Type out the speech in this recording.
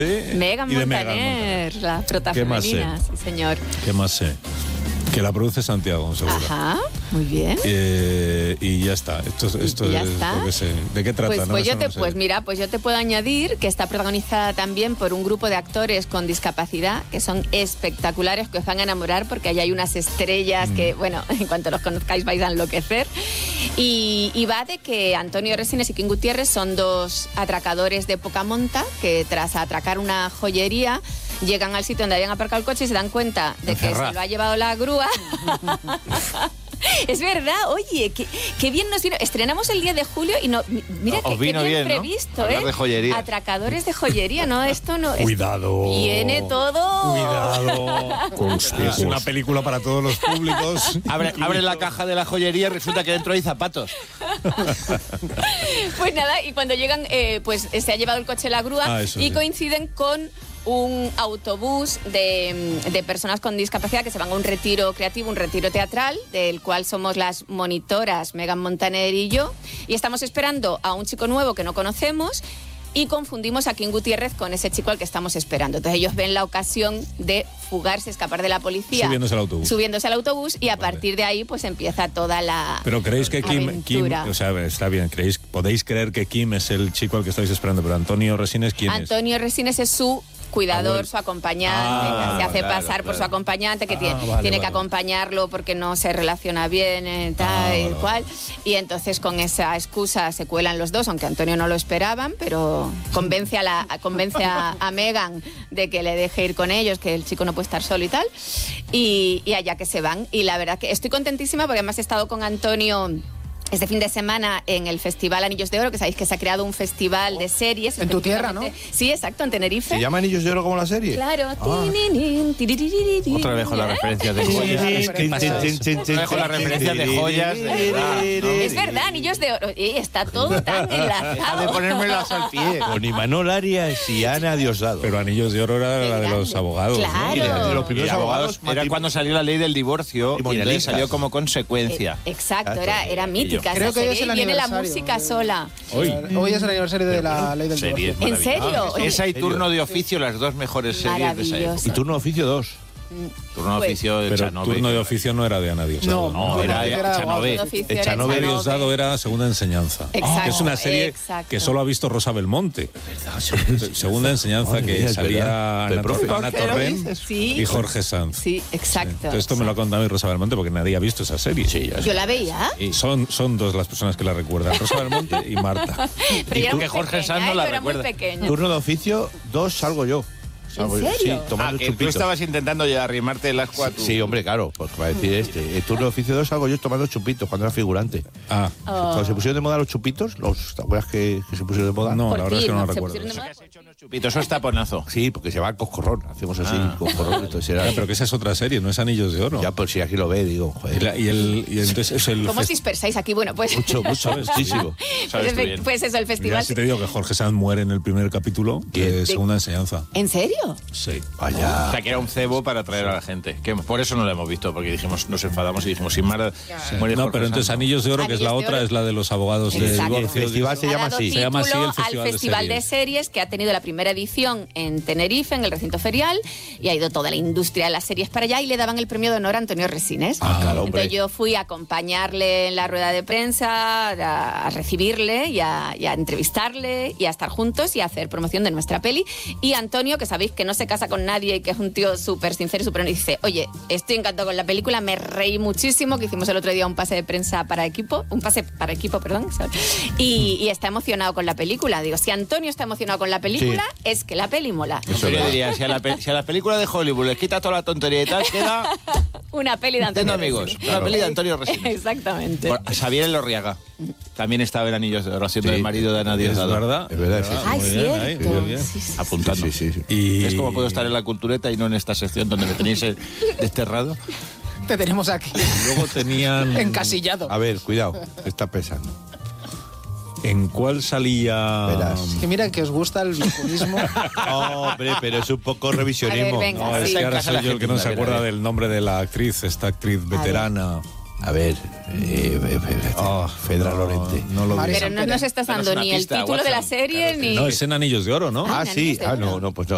Megan Montaner, la prota femenina, sí señor. ¿Qué más sé? Que la produce Santiago, seguro. Ajá, muy bien. Y ya está. Esto ya es está. lo que sé. ¿De qué trata? Pues yo te puedo añadir que está protagonizada también por un grupo de actores con discapacidad que son espectaculares, que os van a enamorar porque ahí hay unas estrellas que, bueno, en cuanto los conozcáis vais a enloquecer. Y va de que Antonio Resines y Kim Gutiérrez son dos atracadores de poca monta que tras atracar una joyería llegan al sitio donde habían aparcado el coche y se dan cuenta de que se lo ha llevado la grúa. Es verdad, oye, qué bien nos vino. Estrenamos el 10 de julio y mira qué bien previsto, ¿no? De joyería. Atracadores de joyería, ¿no? Esto no es. Cuidado. Viene todo. Cuidado. Es una película para todos los públicos. Abre la caja de la joyería y resulta que dentro hay zapatos. Pues nada, y cuando llegan, pues se ha llevado el coche la grúa y coinciden con un autobús de personas con discapacidad que se van a un retiro creativo, un retiro teatral, del cual somos las monitoras Megan Montaner y yo, y estamos esperando a un chico nuevo que no conocemos y confundimos a Kim Gutiérrez con ese chico al que estamos esperando. Entonces ellos ven la ocasión de fugarse, escapar de la policía. Subiéndose al autobús y a partir de ahí pues empieza toda la Pero creéis que Kim, o sea, está bien, podéis creer que Kim es el chico al que estáis esperando, pero Antonio Resines, ¿quién es? Antonio Resines es su cuidador, su acompañante, se hace pasar por su acompañante, que tiene que acompañarlo porque no se relaciona bien, tal cual. Y entonces con esa excusa se cuelan los dos, aunque Antonio no lo esperaban, pero convence a Megan de que le deje ir con ellos, que el chico no puede estar solo y tal. Y allá que se van. Y la verdad que estoy contentísima porque además he estado con Antonio este fin de semana en el Festival Anillos de Oro, que sabéis que se ha creado un festival de series. En tu tierra, ¿no? Sí, exacto, en Tenerife. ¿Se llama Anillos de Oro como la serie? Claro. Otra vez con las referencias de joyas. Otra vez con las referencias de joyas. Es verdad, Anillos de Oro. Está todo tan enlazado. Deja de ponérmelas al pie. Con Imanol Arias y Ana Diosdado. Pero Anillos de Oro era la de los abogados. Claro. ¿no? De los primeros abogados. Era cuando salió la ley del divorcio y entonces salió como consecuencia. Exacto, era mítica. Creo que hoy es el viene la aniversario. música sola. Hoy es el aniversario de la ley del divorcio. ¿En serio? Esa y Turno de Oficio, las dos mejores series de esa época. Y Turno de Oficio 2. Turno de Oficio de Pero Echanove. Turno de Oficio no era de Ana Diosdado. No, era Echanove. Echanove Diosdado era Segunda Enseñanza. Exacto, que es una serie que solo ha visto Rosa Belmonte. Segunda Enseñanza, que salía Ana Torrent y Jorge Sanz. Sí, exacto. Entonces esto me lo ha contado a mí Rosa Belmonte porque nadie ha visto esa serie. Yo la veía. Y son dos las personas que la recuerdan, Rosa Belmonte y Marta. Pero yo que Jorge Sanz no la recuerda. Turno de Oficio 2 salgo yo. ¿En serio? Sí, tomando Que tú chupitos. estabas intentando ya arrimarte el ascua a tu... Sí, hombre, claro, pues va a decir el Turno de Oficio 2 salgo yo tomando chupitos cuando era figurante. Cuando se pusieron de moda los chupitos, ¿te acuerdas que se pusieron de moda? No, la verdad es que no lo recuerdo. Chupitos, eso es taponazo. Sí, porque se va a Coscorrón, hacemos así, Coscorrón. Entonces era... Pero que esa es otra serie, no es Anillos de Oro. Ya, pues si aquí lo ve, digo, joder. Y entonces es el... ¿Cómo os dispersáis aquí? Bueno, pues... Muchísimo. Pues eso, el festival... Ya si te digo que Jorge Sanz muere en el primer capítulo de Segunda Enseñanza. ¿En serio? Sí. Vaya. O sea, que era un cebo para atraer a la gente. Que por eso no lo hemos visto, porque dijimos, nos enfadamos y dijimos, sin Mara... No, pero entonces Anillos de Oro, que es la otra, es la de los abogados de divorcio. El festival se llama así. Se llama así el al Festival de Series, que ha tenido la primera edición en Tenerife, en el recinto ferial, y ha ido toda la industria de las series para allá y le daban el premio de honor a Antonio Resines. Claro, entonces yo fui a acompañarle en la rueda de prensa, a recibirle y a entrevistarle y a estar juntos y a hacer promoción de nuestra peli. Y Antonio, que sabéis que no se casa con nadie y que es un tío súper sincero y súper honesto, dice, oye, estoy encantado con la película, me reí muchísimo, que hicimos el otro día un pase de prensa para equipo, y está emocionado con la película. Digo, si Antonio está emocionado con la película, es que la peli mola. Eso yo diría, si a la película de Hollywood les quita toda la tontería y tal, queda... una peli de Antonio amigos, Resines. una peli de Antonio Resines. Exactamente. Xavier Elorriaga también estaba en Anillos de Oro, haciendo el marido de Ana Diosdado. Es verdad. Es verdad, sí. Ay, cierto. Muy bien. Sí. Apuntando. Sí. Y Es como puedo estar en la cultureta y no en esta sección donde me tenéis desterrado. Te tenemos aquí, luego tenían... encasillado. A ver, cuidado, está pesando. ¿En cuál salía...? Verás. Que mira que os gusta el vinculismo. Hombre, pero es un poco revisionismo. A ver, venga. No, es Sí. que ahora soy yo el que no se acuerda del nombre de la actriz, esta actriz veterana. A ver, Fedra Lorente. No lo María digo. Pero no nos estás dando una ni el pista, título de la Watson. serie ni... No, es en Anillos de Oro, ¿no? Sí. No, pues no.